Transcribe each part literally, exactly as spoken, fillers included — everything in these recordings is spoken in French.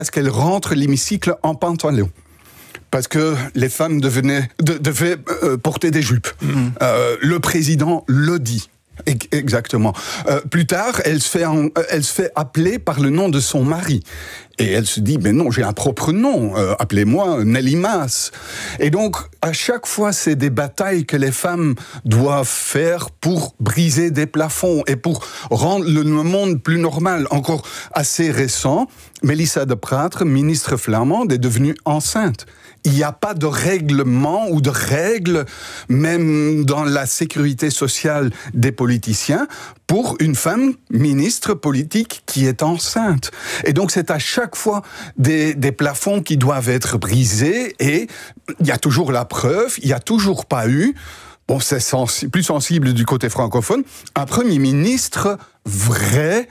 ce qu'elle rentre l'hémicycle en pantalon. Parce que les femmes devenaient, de, devaient euh, porter des jupes. Mmh. Euh, le président le dit. Exactement. Euh, plus tard, elle se, fait en, elle se fait appeler par le nom de son mari. Et elle se dit, mais non, j'ai un propre nom, euh, appelez-moi Nelly Maas. Et donc, à chaque fois, c'est des batailles que les femmes doivent faire pour briser des plafonds et pour rendre le monde plus normal. Encore assez récent, Mélissa de Prattre, ministre flamande, est devenue enceinte. Il n'y a pas de règlement ou de règles, même dans la sécurité sociale des politiciens, pour une femme ministre politique qui est enceinte. Et donc c'est à chaque fois des, des plafonds qui doivent être brisés et il y a toujours la preuve, il n'y a toujours pas eu, bon c'est sensi- plus sensible du côté francophone, un Premier ministre vrai,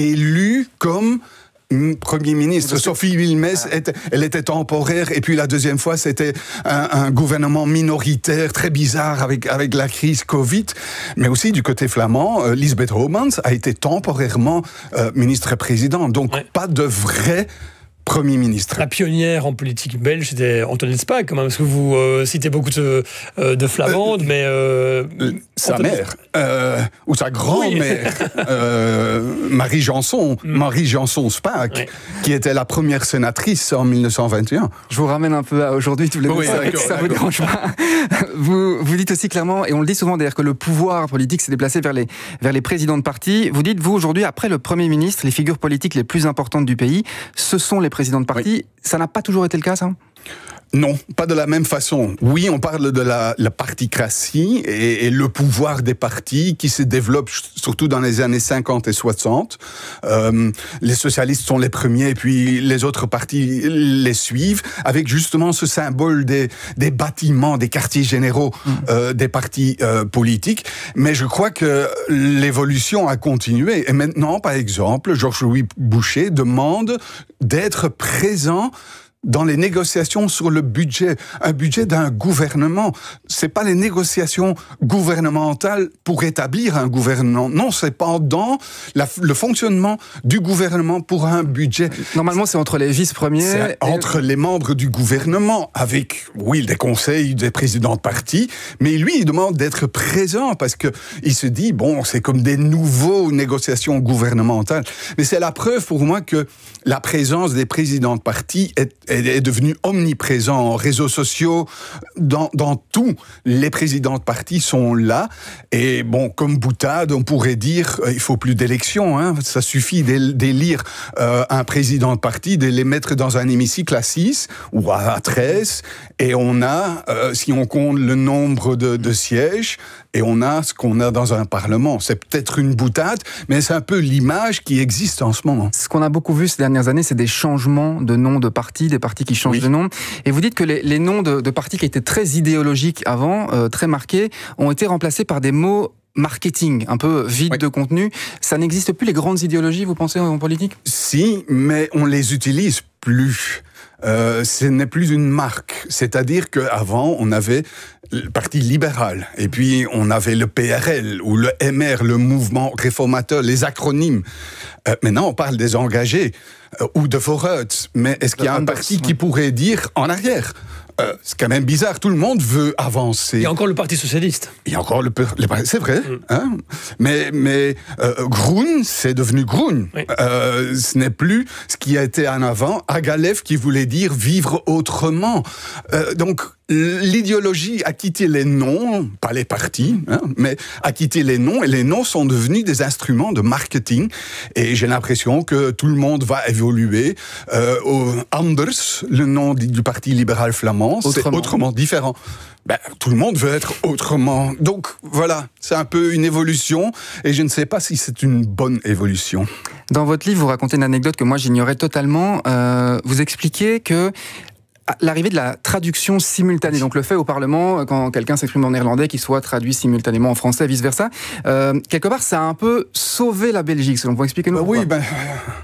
élu comme Premier ministre. Sophie Wilmès, était, elle était temporaire, et puis la deuxième fois, c'était un, un gouvernement minoritaire, très bizarre, avec, avec la crise Covid. Mais aussi, du côté flamand, euh, Lisbeth Homans a été temporairement euh, ministre-président. Donc, ouais. Pas de vrai Premier ministre. La pionnière en politique belge, c'était Antoinette Spaak, quand même, parce que vous euh, citez beaucoup de, euh, de flamandes, euh, mais... Euh, sa Antoinette... mère, euh, ou sa grand-mère, oui. euh, Marie Janson, mm. Marie Janson Spaak, oui. Qui était la première sénatrice en mille neuf cent vingt et un. Je vous ramène un peu à aujourd'hui, tous les deux, oui, ça, ça vous dérange pas. Vous, vous dites aussi clairement, et on le dit souvent d'ailleurs, que le pouvoir politique s'est déplacé vers les, vers les présidents de parti. Vous dites, vous, aujourd'hui, après le Premier ministre, les figures politiques les plus importantes du pays, ce sont les président de parti, oui. Ça n'a pas toujours été le cas, ça ? Non, pas de la même façon. Oui, on parle de la, la particratie et, et le pouvoir des partis qui se développe surtout dans les années cinquante et soixante. Euh, les socialistes sont les premiers et puis les autres partis les suivent avec justement ce symbole des, des bâtiments, des quartiers généraux mmh. euh, des partis euh, politiques. Mais je crois que l'évolution a continué. Et maintenant, par exemple, Georges-Louis Boucher demande d'être présent dans les négociations sur le budget, un budget d'un gouvernement. C'est pas les négociations gouvernementales pour établir un gouvernement. Non, c'est pendant la, le fonctionnement du gouvernement pour un budget. Normalement, c'est entre les vice-premiers. C'est et... entre les membres du gouvernement, avec, oui, des conseils des présidents de parti, mais lui, il demande d'être présent parce que il se dit, bon, c'est comme des nouveaux négociations gouvernementales. Mais c'est la preuve pour moi que la présence des présidents de parti est est devenu omniprésent en réseaux sociaux, dans, dans tout. Les présidents de parti sont là. Et bon, comme boutade, on pourrait dire, euh, il faut plus d'élections. Hein. Ça suffit d'élire euh, un président de parti, de les mettre dans un hémicycle à six ou à treize. Et on a, euh, si on compte le nombre de, de sièges, et on a ce qu'on a dans un parlement. C'est peut-être une boutade, mais c'est un peu l'image qui existe en ce moment. Ce qu'on a beaucoup vu ces dernières années, c'est des changements de nom de partis, des partis qui changent oui. de nom. Et vous dites que les, les noms de, de partis qui étaient très idéologiques avant, euh, très marqués, ont été remplacés par des mots marketing, un peu vide oui. de contenu. Ça n'existe plus, les grandes idéologies, vous pensez, en politique ? Si, mais on les utilise plus. Euh, ce n'est plus une marque. C'est-à-dire qu'avant, on avait le Parti libéral, et puis on avait le P R L, ou le M R, le mouvement réformateur, les acronymes. Euh, maintenant, on parle des engagés, euh, ou de Foreut. Mais est-ce qu'il y a un parti qui pourrait dire en arrière ? Euh, c'est quand même bizarre, tout le monde veut avancer. Il y a encore le Parti Socialiste. Il y a encore le... le c'est vrai, mm. hein, mais, mais euh, Groen, c'est devenu Groen. Oui. Euh, ce n'est plus ce qui a été en avant, Agalef qui voulait dire vivre autrement. Euh, donc, l'idéologie a quitté les noms, pas les partis, hein, mais a quitté les noms, et les noms sont devenus des instruments de marketing. Et j'ai l'impression que tout le monde va évoluer. Euh, Anders, le nom du Parti libéral flamand, c'est autrement, autrement différent. Ben, tout le monde veut être autrement. Donc voilà, c'est un peu une évolution, et je ne sais pas si c'est une bonne évolution. Dans votre livre, vous racontez une anecdote que moi j'ignorais totalement. Euh, vous expliquez que l'arrivée de la traduction simultanée, donc le fait au Parlement, quand quelqu'un s'exprime en néerlandais, qu'il soit traduit simultanément en français, vice-versa, euh, quelque part, ça a un peu sauvé la Belgique, selon vous. Expliquez-nous pourquoi. Oui, ben...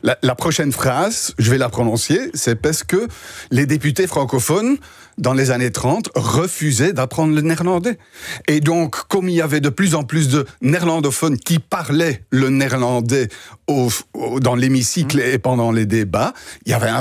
La, la prochaine phrase, je vais la prononcer, c'est parce que les députés francophones, dans les années trente, refusaient d'apprendre le néerlandais. Et donc, comme il y avait de plus en plus de néerlandophones qui parlaient le néerlandais au, au, dans l'hémicycle mmh. et pendant les débats, il y avait un